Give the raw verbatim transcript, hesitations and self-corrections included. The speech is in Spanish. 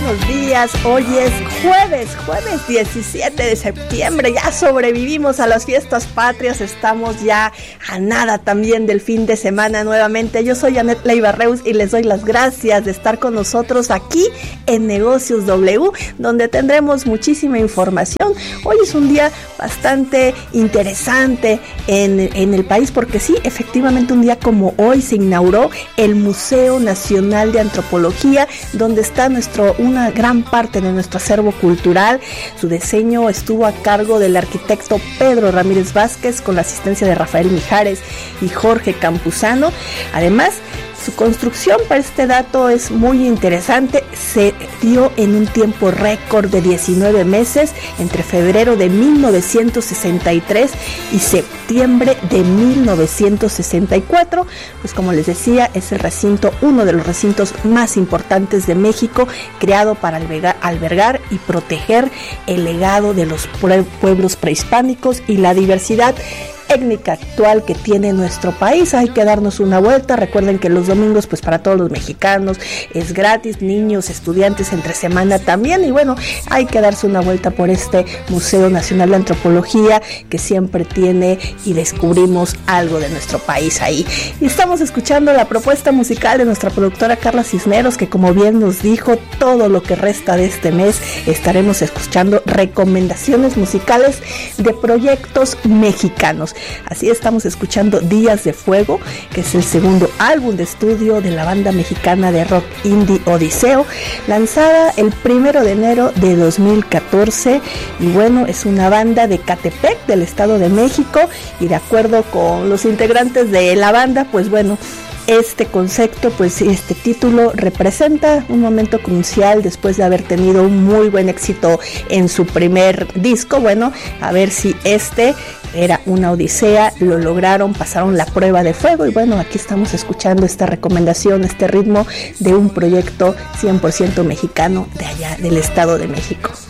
buenos días. Hoy es jueves, jueves diecisiete de septiembre. Ya sobrevivimos a las fiestas patrias. Estamos ya a nada también del fin de semana nuevamente. Yo soy Anet Leiva Reus y les doy las gracias de estar con nosotros aquí en Negocios W, donde tendremos muchísima información. Hoy es un día bastante interesante en, en el país porque sí, efectivamente un día como hoy se inauguró el Museo Nacional de Antropología, donde está nuestro, una gran parte de nuestro acervo cultural. Su diseño estuvo a cargo del arquitecto Pedro Ramírez Vázquez con la asistencia de Rafael Mijares y Jorge Campuzano. Además, su construcción, para este dato es muy interesante, se dio en un tiempo récord de diecinueve meses, entre febrero de mil novecientos sesenta y tres y septiembre de mil novecientos sesenta y cuatro. Pues como les decía, es el recinto, uno de los recintos más importantes de México, creado para albergar, albergar y proteger el legado de los pueblos prehispánicos y la diversidad étnica actual que tiene nuestro país. Hay que darnos una vuelta. Recuerden que los domingos, pues para todos los mexicanos es gratis, niños, estudiantes entre semana también, y bueno, hay que darse una vuelta por este Museo Nacional de Antropología que siempre tiene y descubrimos algo de nuestro país ahí. Y estamos escuchando la propuesta musical de nuestra productora Carla Cisneros, que como bien nos dijo, todo lo que resta de este mes estaremos escuchando recomendaciones musicales de proyectos mexicanos. Así estamos escuchando Días de Fuego, que es el segundo álbum de estudio de la banda mexicana de rock indie Odiseo, lanzada el primero de enero de dos mil catorce, y bueno, es una banda de Catepec, del Estado de México, y de acuerdo con los integrantes de la banda, pues bueno, este concepto, pues este título representa un momento crucial después de haber tenido un muy buen éxito en su primer disco. Bueno, a ver si este era una odisea, lo lograron, pasaron la prueba de fuego, y bueno, aquí estamos escuchando esta recomendación, este ritmo de un proyecto cien por ciento mexicano de allá del Estado de México.